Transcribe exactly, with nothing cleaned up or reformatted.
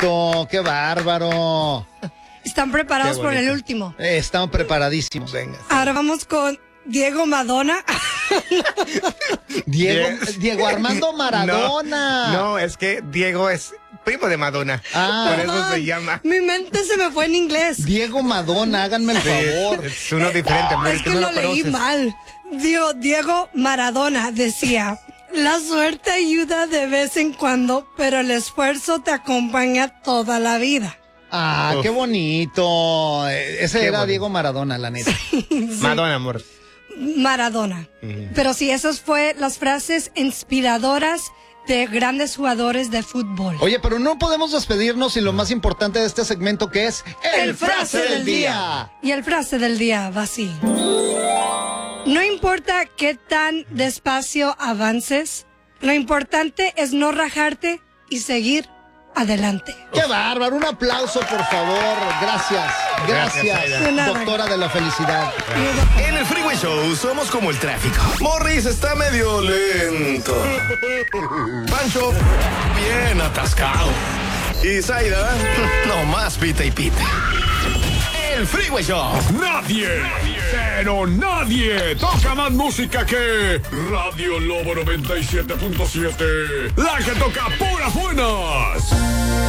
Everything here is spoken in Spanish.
bonito, qué bárbaro. ¿Están preparados por el último? Eh, estamos preparadísimos. Venga. Ahora vamos con Diego Madonna. Diego, Diego Armando Maradona. No, no, es que Diego es primo de Madonna. Ah. Por eso se llama. Mi mente se me fue en inglés. Diego Madonna, háganme el favor. Es uno diferente. No, es que, que no lo, lo leí mal. Dio, Diego Maradona decía: la suerte ayuda de vez en cuando, pero el esfuerzo te acompaña toda la vida. Ah, Uf. Qué bonito. Ese qué era bonito. Diego Maradona, la neta. Sí, sí. Madonna, amor. Maradona. Uh-huh. Pero sí, esas fueron las frases inspiradoras de grandes jugadores de fútbol. Oye, pero no podemos despedirnos sin lo más importante de este segmento, que es el, el frase, frase del, del día. día. Y el frase del día va así: no importa qué tan despacio avances, lo importante es no rajarte y seguir adelante. ¡Qué bárbaro! Un aplauso, por favor. Gracias. Gracias, Gracias doctora de la felicidad. En el Freeway Show somos como el tráfico. Morris está medio lento. Pancho, bien atascado. Y Zaida, no más pita y pita. El Freeway Show. Nadie, nadie, pero nadie toca más música que Radio Lobo noventa y siete punto siete. La que toca puras buenas.